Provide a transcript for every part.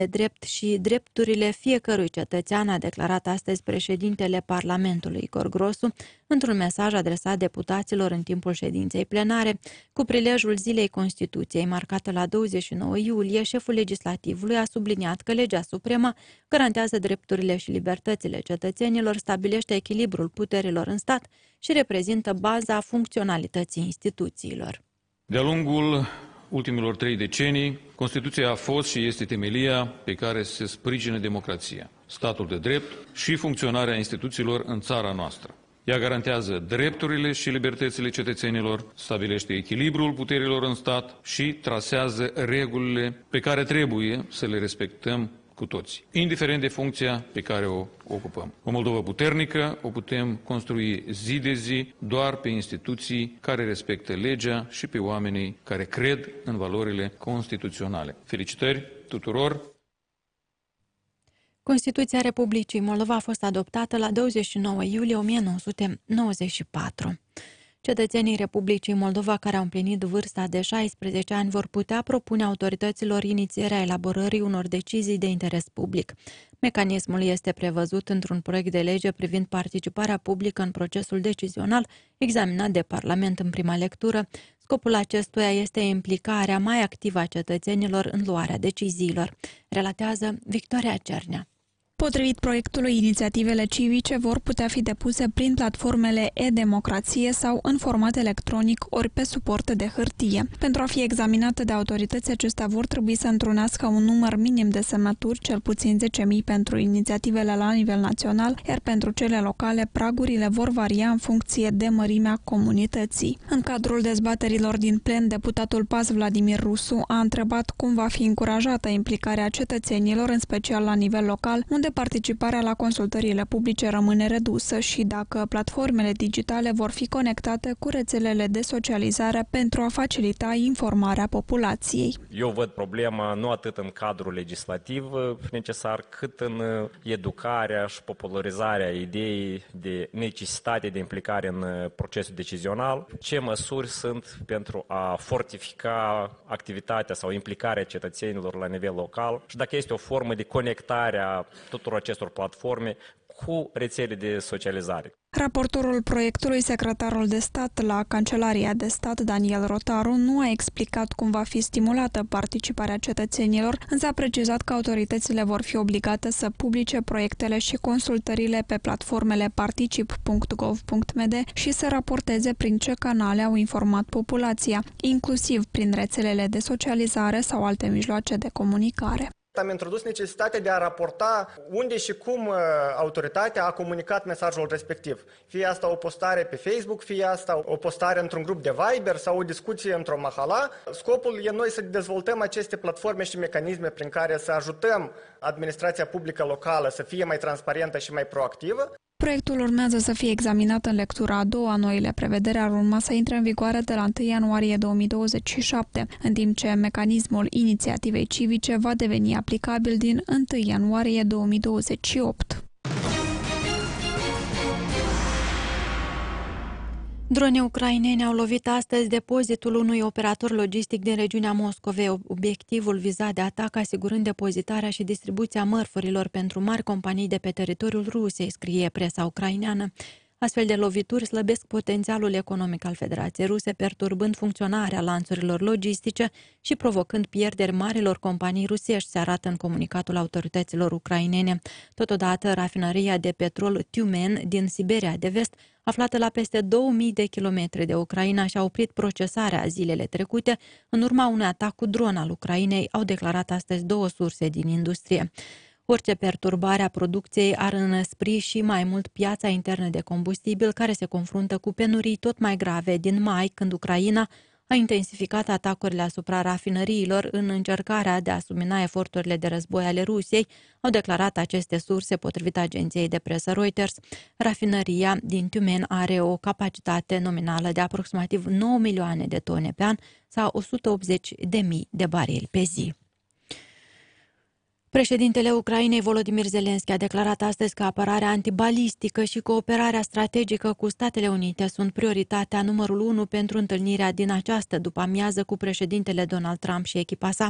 drept și drepturile fiecărui cetățean, a declarat astăzi președintele Parlamentului Igor Grosu într-un mesaj adresat deputaților în timpul ședinței plenare. Cu prilejul Zilei Constituției, marcată la 29 iulie, șeful legislativului a subliniat că legea supremă garantează drepturile și libertățile cetățenilor, stabilește echilibrul puterilor în stat și reprezintă baza funcționalității instituțiilor. De-a lungul ultimilor 3 decenii, Constituția a fost și este temelia pe care se sprijină democrația, statul de drept și funcționarea instituțiilor în țara noastră. Ea garantează drepturile și libertățile cetățenilor, stabilește echilibrul puterilor în stat și trasează regulile pe care trebuie să le respectăm cu toți, indiferent de funcția pe care o ocupăm. O Moldovă puternică o putem construi zi de zi doar pe instituții care respectă legea și pe oamenii care cred în valorile constituționale. Felicitări tuturor! Constituția Republicii Moldova a fost adoptată la 29 iulie 1994. Cetățenii Republicii Moldova care au împlinit vârsta de 16 ani vor putea propune autorităților inițierea elaborării unor decizii de interes public. Mecanismul este prevăzut într-un proiect de lege privind participarea publică în procesul decizional, examinat de Parlament în prima lectură. Scopul acestuia este implicarea mai activă a cetățenilor în luarea deciziilor, relatează Victoria Cernea. Potrivit proiectului, inițiativele civice vor putea fi depuse prin platformele e-democrație sau în format electronic ori pe suport de hârtie. Pentru a fi examinate de autorități, acestea vor trebui să întrunească un număr minim de semnături, cel puțin 10.000 pentru inițiativele la nivel național, iar pentru cele locale, pragurile vor varia în funcție de mărimea comunității. În cadrul dezbaterilor din plen, deputatul PAS Vladimir Rusu a întrebat cum va fi încurajată implicarea cetățenilor, în special la nivel local, unde participarea la consultările publice rămâne redusă și dacă platformele digitale vor fi conectate cu rețelele de socializare pentru a facilita informarea populației. Eu văd problema nu atât în cadrul legislativ necesar, cât în educarea și popularizarea ideii de necesitate de implicare în procesul decizional. Ce măsuri sunt pentru a fortifica activitatea sau implicarea cetățenilor la nivel local și dacă este o formă de conectare a tuturor acestor platforme cu rețele de socializare. Raportorul proiectului, secretarul de stat la Kancelaria de Stat, Daniel Rotaru, nu a explicat cum va fi stimulată participarea cetățenilor, însă a precizat că autoritățile vor fi obligate să publice proiectele și consultările pe platformele particip.gov.md și să raporteze prin ce canale au informat populația, inclusiv prin rețelele de socializare sau alte mijloace de comunicare. Am introdus necesitatea de a raporta unde și cum autoritatea a comunicat mesajul respectiv. Fie asta o postare pe Facebook, fie asta o postare într-un grup de Viber sau o discuție într-o mahala. Scopul e noi să dezvoltăm aceste platforme și mecanisme prin care să ajutăm administrația publică locală să fie mai transparentă și mai proactivă. Proiectul urmează să fie examinat în lectura a doua. Noile prevederi ar urma să intre în vigoare de la 1 ianuarie 2027, în timp ce mecanismul inițiativei civice va deveni aplicabil din 1 ianuarie 2028. Drone ucraineni au lovit astăzi depozitul unui operator logistic din regiunea Moscovei. Obiectivul vizat de atac asigurând depozitarea și distribuția mărfurilor pentru mari companii de pe teritoriul Rusiei, scrie presa ucraineană. Astfel de lovituri slăbesc potențialul economic al Federației Ruse, perturbând funcționarea lanțurilor logistice și provocând pierderi marilor companii rusești, se arată în comunicatul autorităților ucrainene. Totodată, rafinăria de petrol Tyumen din Siberia de Vest, aflată la peste 2000 de kilometri de Ucraina, și-a oprit procesarea zilele trecute în urma unui atac cu dron al Ucrainei, au declarat astăzi două surse din industrie. Orice perturbare a producției ar înăspri și mai mult piața internă de combustibil, care se confruntă cu penurii tot mai grave din mai, când Ucraina a intensificat atacurile asupra rafinăriilor în încercarea de a submina eforturile de război ale Rusiei, au declarat aceste surse potrivit agenției de presă Reuters. Rafinăria din Tyumen are o capacitate nominală de aproximativ 9 milioane de tone pe an sau 180.000 de barili pe zi. Președintele Ucrainei, Volodymyr Zelensky, a declarat astăzi că apărarea antibalistică și cooperarea strategică cu Statele Unite sunt prioritatea numărul 1 pentru întâlnirea din această după-amiază cu președintele Donald Trump și echipa sa.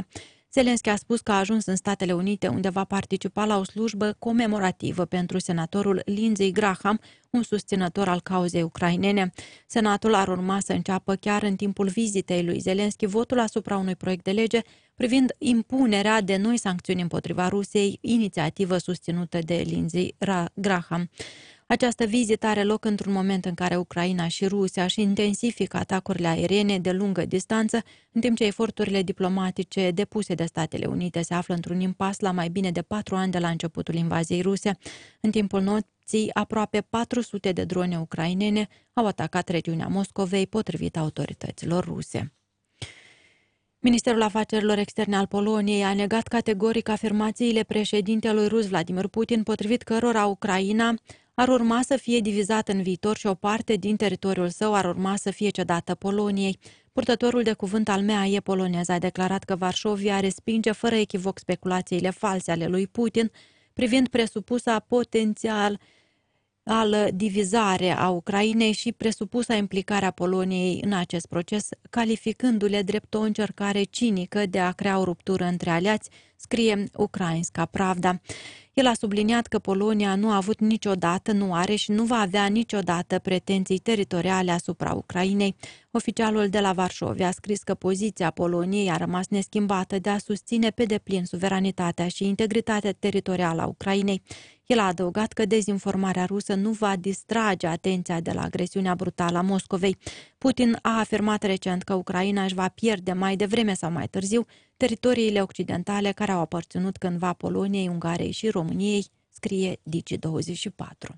Zelenski a spus că a ajuns în Statele Unite, unde va participa la o slujbă comemorativă pentru senatorul Lindsey Graham, un susținător al cauzei ucrainene. Senatul ar urma să înceapă chiar în timpul vizitei lui Zelenski votul asupra unui proiect de lege privind impunerea de noi sancțiuni împotriva Rusiei, inițiativă susținută de Lindsey Graham. Această vizită are loc într-un moment în care Ucraina și Rusia își intensifică atacurile aeriene de lungă distanță, în timp ce eforturile diplomatice depuse de Statele Unite se află într-un impas la mai bine de 4 ani de la începutul invaziei ruse. În timpul nopții, aproape 400 de drone ucrainene au atacat regiunea Moscovei, potrivit autorităților ruse. Ministerul Afacerilor Externe al Poloniei a negat categoric afirmațiile președintelui rus Vladimir Putin, potrivit cărora Ucraina ar urma să fie divizată în viitor și o parte din teritoriul său ar urma să fie cedată Poloniei. Purtătorul de cuvânt al MAE polonez a declarat că Varșovia respinge fără echivoc speculațiile false ale lui Putin privind presupusa potențial al divizare a Ucrainei și presupusa implicarea Poloniei în acest proces, calificându-le drept o încercare cinică de a crea o ruptură între aliați, scrie Ukrainska Pravda. El a subliniat că Polonia nu a avut niciodată, nu are și nu va avea niciodată pretenții teritoriale asupra Ucrainei. Oficialul de la Varșovia a scris că poziția Poloniei a rămas neschimbată de a susține pe deplin suveranitatea și integritatea teritorială a Ucrainei. El a adăugat că dezinformarea rusă nu va distrage atenția de la agresiunea brutală a Moscovei. Putin a afirmat recent că Ucraina își va pierde mai devreme sau mai târziu teritoriile occidentale care au aparținut cândva Poloniei, Ungariei și României, scrie Digi24.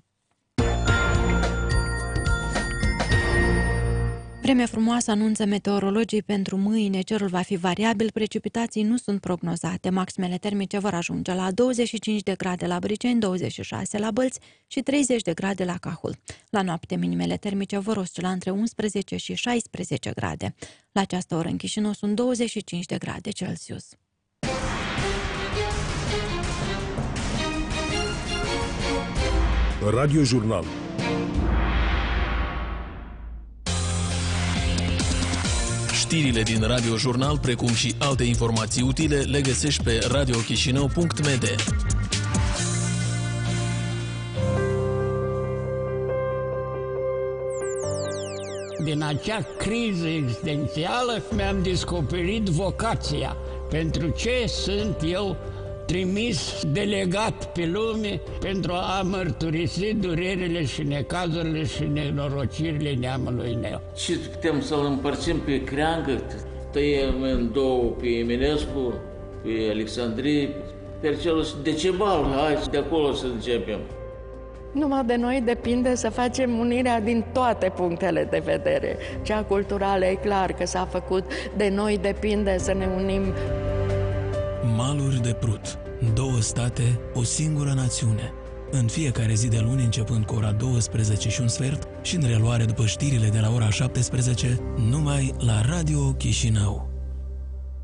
Vreme frumoasă anunță meteorologii pentru mâine. Cerul va fi variabil, precipitații nu sunt prognozate. Maximele termice vor ajunge la 25 de grade la Briceni, 26 la Bălți și 30 de grade la Cahul. La noapte, minimele termice vor oscila între 11 și 16 grade. La această oră în Chișinău sunt 25 de grade Celsius. Radio Jurnal. Știrile din Radio Jurnal, precum și alte informații utile, le găsești pe radiochisinau.md. Din acea criză existențială mi-am descoperit vocația. Pentru ce sunt eu trimis, delegat pe lume pentru a mărturisi durerile și necazurile și nenorocirile neamului meu. Și putem să-l împărțim pe creangă, tăiem în două pe Eminescu, pe Alexandrie, pe celul Decebal, hai de acolo să începem. Numai de noi depinde să facem unirea din toate punctele de vedere. Cea culturală e clar că s-a făcut, de noi depinde să ne unim. Maluri de Prut. 2 state, o singură națiune. În fiecare zi de luni, începând cu ora 12:15 și în reluare după știrile de la ora 17, numai la Radio Chișinău.